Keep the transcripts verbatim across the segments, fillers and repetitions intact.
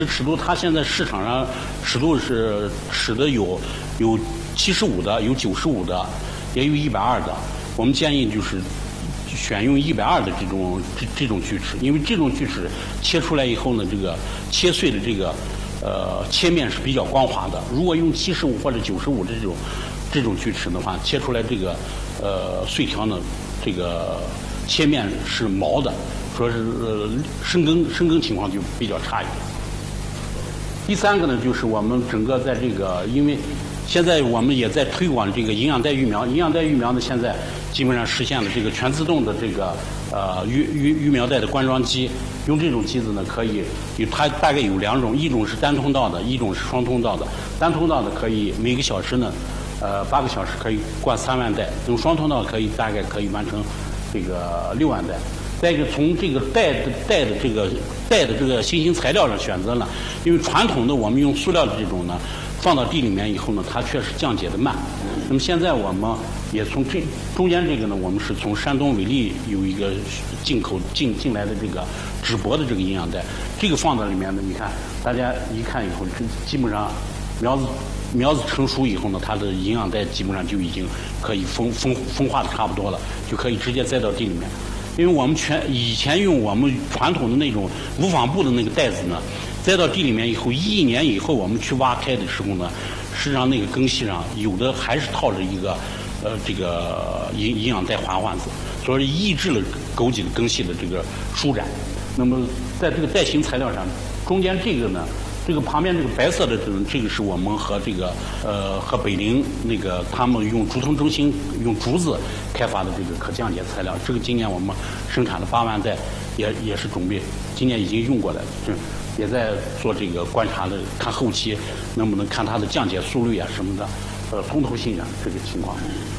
尺度它现在市场上尺度是尺的有有七十五的，有九十五的，也有一百二的。我们建议就是选用一百二的这种这这种锯齿，因为这种锯齿切出来以后呢，这个切碎的这个呃切面是比较光滑的。如果用七十五或者九十五这种这种锯齿的话，切出来这个呃碎条呢，这个切面是毛的，说是呃生根生根情况就比较差一点。第三个呢，就是我们整个在这个，因为现在我们也在推广这个营养带育苗，营养带育苗呢，现在基本上实现了这个全自动的这个呃育育育苗带的灌装机。用这种机子呢，可以有它大概有两种，一种是单通道的，一种是双通道的。单通道的可以每个小时呢，呃八个小时可以灌三万袋，用双通道可以大概可以完成这个六万袋。再一个，从这个带的带的这个带的这个新型材料上选择了，因为传统的我们用塑料的这种呢，放到地里面以后呢，它确实降解的慢。那么现在我们也从这中间这个呢，我们是从山东伟力有一个进口进进来的这个纸薄的这个营养袋，这个放在里面呢，你看大家一看以后，基本上苗子苗子成熟以后呢，它的营养袋基本上就已经可以风风风化的差不多了，就可以直接栽到地里面。因为我们全以前用我们传统的那种无纺布的那个袋子呢，栽到地里面以后，一年以后我们去挖开的时候呢，实际上那个根系上有的还是套着一个呃这个营营养带环环子，所以抑制了枸杞的根系的这个舒展。那么在这个带型材料上，中间这个呢，这个旁边这个白色的这种，这个是我们和这个呃和北陵那个他们用竹藤中心用竹子开发的这个可降解材料。这个今年我们生产了八万袋，也也是准备今年已经用过来了，就也在做这个观察的，看后期能不能看它的降解速率啊什么的，呃通透性啊这个情况。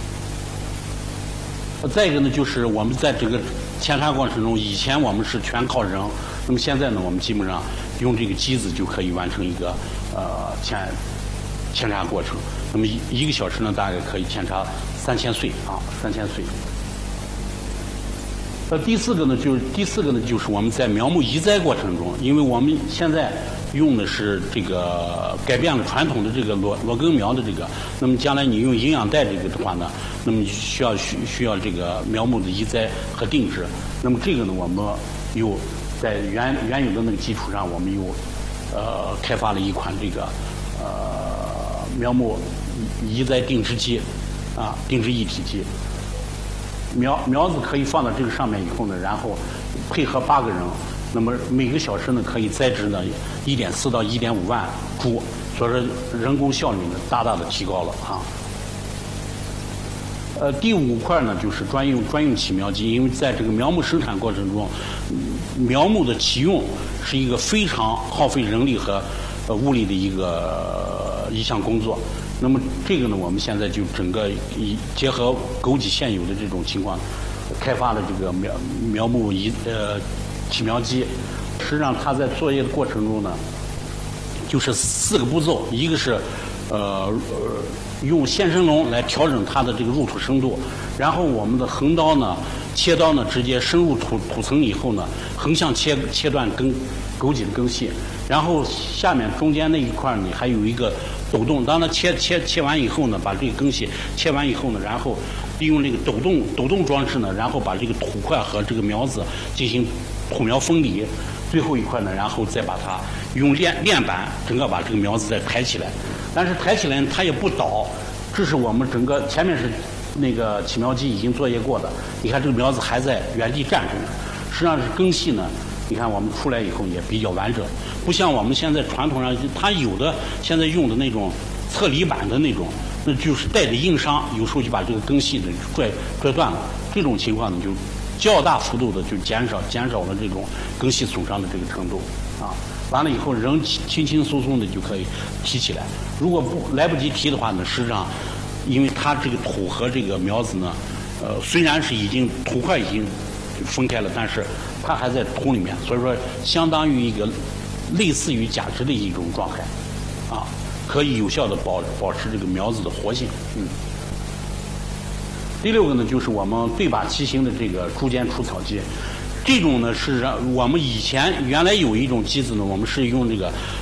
再一个呢，就是我们在这个扦插过程中，以前我们是全靠人，那么现在呢，我们基本上用这个机子就可以完成一个呃扦扦插过程。那么一一个小时呢，大概可以扦插三千穗啊，三千穗。呃，第四个呢，就是第四个呢，就是我们在苗木移栽过程中，因为我们现在用的是这个改变了传统的这个裸裸根苗的这个，那么将来你用营养带这个的话呢，那么需要需需要这个苗木的移栽和定植。那么这个呢，我们又在原原有的那个基础上，我们又呃开发了一款这个呃苗木移栽定植机啊，定植一体机。苗苗子可以放到这个上面以后呢，然后配合八个人，那么每个小时呢可以栽植呢一点四到一点五万株，所以说人工效率呢大大的提高了啊。呃，第五块呢就是专用专用起苗机，因为在这个苗木生产过程中，苗木的起用是一个非常耗费人力和呃物力的一个一项工作。那么这个呢，我们现在就整个以结合枸杞现有的这种情况，开发了这个苗苗木移呃起苗机。实际上它在作业的过程中呢，就是四个步骤，一个是呃呃用线生龙来调整它的这个入土深度，然后我们的横刀呢切刀呢直接深入土土层以后呢，横向切切断根枸杞的根系，然后下面中间那一块呢还有一个抖动，当它切切切完以后呢，把这个根系切完以后呢，然后利用这个抖动抖动装置呢，然后把这个土块和这个苗子进行土苗分离，最后一块呢，然后再把它用链链板整个把这个苗子再抬起来，但是抬起来它也不倒，这是我们整个前面是那个起苗机已经作业过的，你看这个苗子还在原地站着呢，实际上是根系呢。你看我们出来以后也比较完整，不像我们现在传统上它有的现在用的那种侧离板的那种，那就是带着硬伤，有时候就把这个根系的拽拽断了。这种情况呢，就较大幅度的就减少减少了这种根系损伤的这个程度啊。完了以后，人轻轻松松的就可以提起来。如果不来不及提的话呢，实际上因为它这个土和这个苗子呢，呃，虽然是已经土块已经分开了，但是它还在土里面，所以说相当于一个类似于假肢的一种状态，啊，可以有效的保保持这个苗子的活性。嗯。第六个呢，就是我们对把齐行的这个株间除草机。 这种呢是让我们以前原来有一种机子呢，我们是用这个